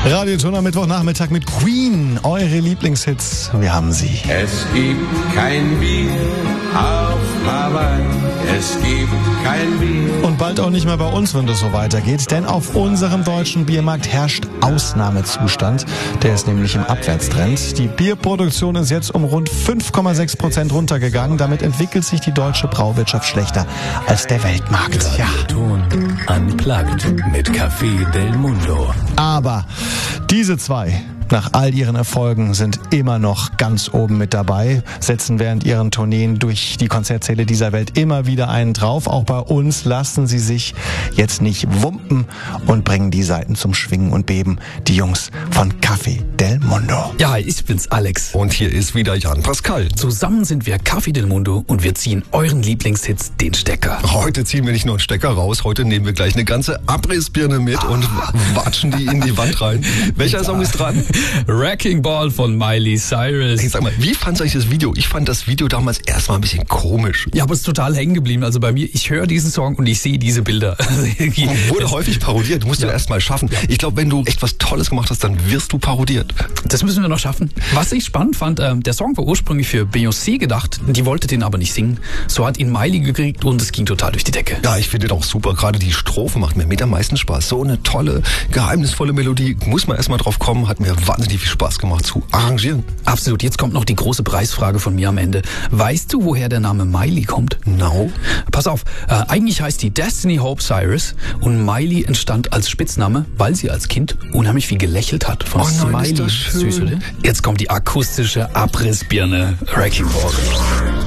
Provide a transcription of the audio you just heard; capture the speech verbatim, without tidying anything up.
Radioton am Mittwochnachmittag mit Queen. Eure Lieblingshits, wir haben sie. Es gibt kein Bier auf Hawaii. Es gibt kein Bier. Und bald auch nicht mehr bei uns, wenn das so weitergeht. Denn auf unserem deutschen Biermarkt herrscht Ausnahmezustand. Der ist nämlich im Abwärtstrend. Die Bierproduktion ist jetzt um rund fünf Komma sechs Prozent runtergegangen. Damit entwickelt sich die deutsche Brauwirtschaft schlechter als der Weltmarkt. Ja. Radioton Unplugged mit Café del Mundo. Aber diese zwei, nach all ihren Erfolgen, sind immer noch ganz oben mit dabei, setzen während ihren Tourneen durch die Konzertsäle dieser Welt immer wieder einen drauf. Auch bei uns lassen sie sich jetzt nicht wumpen und bringen die Saiten zum Schwingen und Beben. Die Jungs von Café del Mundo. Ja, ich bin's, Alex. Und hier ist wieder Jan Pascal. Zusammen sind wir Café del Mundo und wir ziehen euren Lieblingshits den Stecker. Heute ziehen wir nicht nur einen Stecker raus, heute nehmen wir gleich eine ganze Abrissbirne mit ah. und watschen die in die Wand rein. Welcher Song ist dran? Wrecking Ball von Miley Cyrus. Hey, sag mal, wie fandst du eigentlich das Video? Ich fand das Video damals erstmal ein bisschen komisch. Ja, aber es ist total hängen geblieben. Also bei mir, ich höre diesen Song und ich sehe diese Bilder. Wurde häufig parodiert, musst ja. du erst mal schaffen. Ich glaube, wenn du echt was Tolles gemacht hast, dann wirst du parodiert. Das müssen wir noch schaffen. Was ich spannend fand, äh, der Song war ursprünglich für Beyoncé gedacht, die wollte den aber nicht singen. So hat ihn Miley gekriegt und es ging total durch die Decke. Ja, ich finde den auch super. Gerade die Strophe macht mir mit am meisten Spaß. So eine tolle, geheimnisvolle Melodie. Muss man erst mal drauf kommen. Hat mir wahnsinnig viel Spaß gemacht zu arrangieren. Absolut. Jetzt kommt noch die große Preisfrage von mir am Ende. Weißt du, woher der Name Miley kommt? No. Pass auf. Äh, eigentlich heißt die Destiny Hope Cyrus und Miley entstand als Spitzname, weil sie als Kind unheimlich viel gelächelt hat. Von oh nein, Smiley. ist das schön. Süß, oder? Jetzt kommt die akustische Abrissbirne Wrecking Ball.